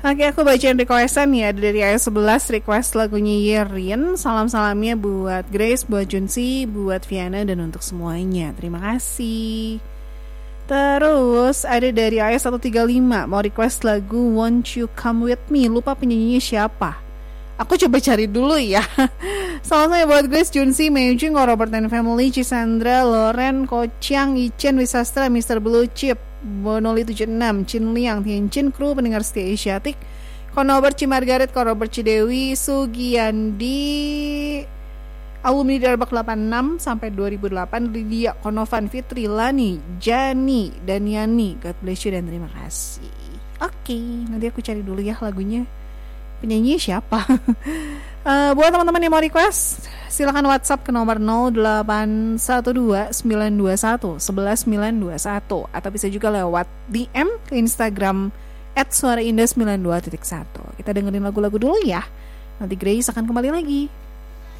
Oke, aku bacain requestan ya. Dari ayat 11 request lagunya Yerin. Salam-salamnya buat Grace, buat Junsi, buat Viana, dan untuk semuanya. Terima kasih. Terus ada dari ayat 135 mau request lagu Won't You Come With Me. Lupa penyanyinya siapa. Aku coba cari dulu ya. Salam saya buat Grace, Junsi, Meijing, Robert and Family, Cisandra, Loren, Kociang, Ichen, Wisastra, Mr. Blue Chip, Bonoli 76, Chin Liang, Tianjin, kru pendengar setia Asiatic, Konobert, Cimargaret, Korobert, Cidewi, Sugiyandi, alumni Darbak 86 sampai 2008, Lydia, Konovan, Fitri, Lani, Jani, dan Yani. God bless you dan terima kasih. Oke, nanti aku cari dulu ya lagunya. Penyanyi siapa? Buat teman-teman yang mau request, silakan WhatsApp ke nomor 0812-921-11921 atau bisa juga lewat DM ke Instagram @suaraindah92.1. Kita dengerin lagu-lagu dulu ya. Nanti Grace akan kembali lagi.